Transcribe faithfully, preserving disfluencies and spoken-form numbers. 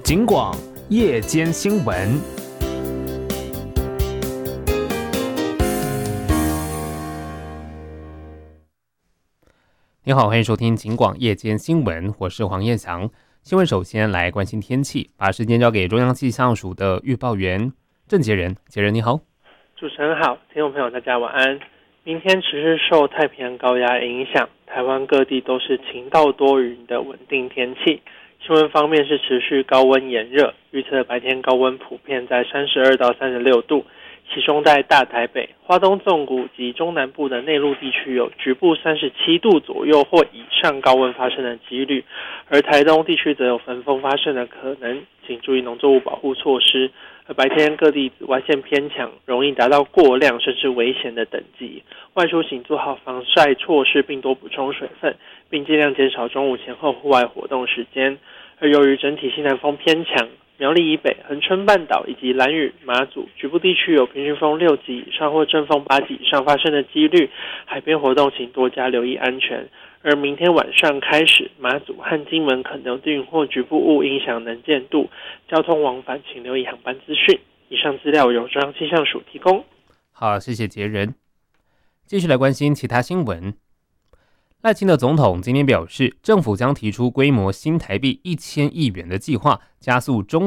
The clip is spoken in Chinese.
警广夜间新闻。你好，欢迎收听警广夜间新闻，我是黄彦翔。新闻首先来关心天气，把时间交给中央气象署的预报员郑杰仁。杰仁你好。 主持人好，听众朋友大家晚安。明天持续受太平洋高压影响，台湾各地都是晴到多云的稳定天气。气温方面是持续高温炎热，预测白天高温普遍在三十二到三十六度，其中在大台北、花东纵谷及中南部的内陆地区有局部三十七度左右或以上高温发生的几率，而台东地区则有焚风发生的可能，请注意农作物保护措施。而白天各地紫外线偏强，容易达到过量甚至危险的等级，外出请做好防晒措施，并多补充水分，并尽量减少中午前后户外活动时间。而由于整体西南风偏强，苗栗以北、恒春半岛以及兰屿、马祖局部地区有平均风六级以上或阵风八级以上发生的几率，海边活动请多加留意安全。而明天晚上开始，马祖和金门可能云或局部雾影响能见度，交通往返请留意航班资讯。以上资料由中央气象署提供。 好，谢谢杰仁。继续来关心其他新闻。赖清德总统今天表示，政府将提出规模新台币一千亿元的计划，加速中